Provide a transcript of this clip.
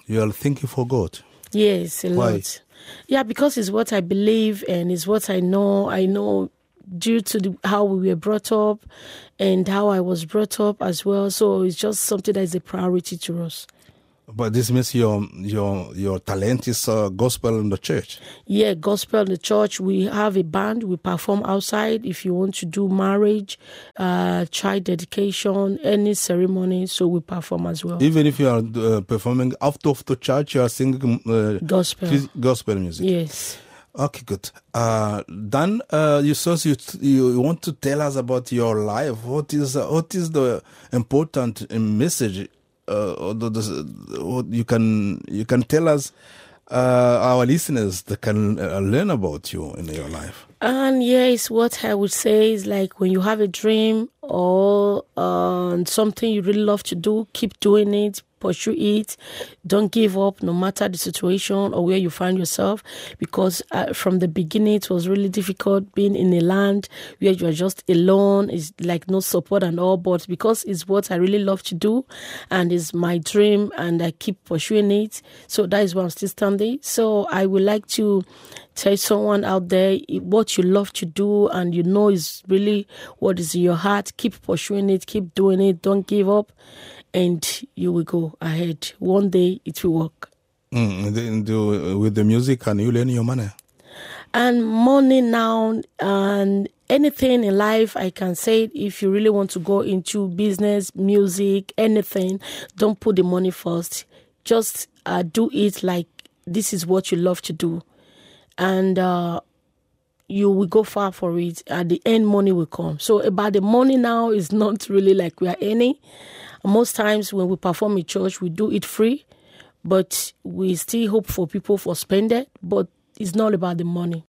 You are thinking for God. Yes, a Why? lot. Yeah, because it's what I believe and it's what I know. I know due to how we were brought up and how I was brought up as well. So it's just something that is a priority to us. But this means your talent is gospel in the church. Yeah, gospel in the church. We have a band. We perform outside. If you want to do marriage, child dedication, any ceremony, so we perform as well. Even if you are performing out of the church, you are singing gospel music. Yes. Okay, good. Then you want to tell us about your life. What is the important message? What you can tell us, our listeners, that can learn about you in your life. And yes, what I would say is like when you have a dream or something you really love to do, keep doing it, pursue it. Don't give up no matter the situation or where you find yourself, because from the beginning it was really difficult being in a land where you are just alone. It's like no support and all, but because it's what I really love to do and it's my dream and I keep pursuing it, so that is why I'm still standing. So I would like to tell someone out there, what you love to do and you know is really what is in your heart, keep pursuing it, keep doing it, don't give up, and you will go ahead. One day it will work. With the music, can you learn your money? And money now, and anything in life, I can say, if you really want to go into business, music, anything, don't put the money first. Just do it like this is what you love to do. And you will go far for it. At the end, money will come. So about the money now is not really like we are earning. Most times when we perform in church, we do it free, but we still hope for people for spend it. But it's not about the money.